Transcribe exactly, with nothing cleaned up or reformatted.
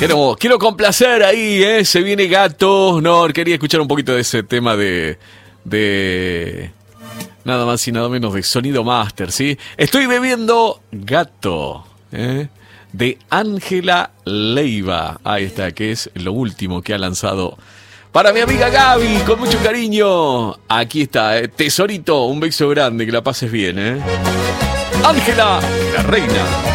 Quiero, quiero complacer ahí, ¿eh? Se viene Gato. No, quería escuchar un poquito de ese tema de... de... nada más y nada menos de Sonido Master, ¿sí? Estoy bebiendo Gato, ¿eh? De Ángela Leiva. Ahí está, que es lo último que ha lanzado para mi amiga Gaby, con mucho cariño. Aquí está, ¿eh? Tesorito, un beso grande, que la pases bien, ¿eh? Ángela, la reina.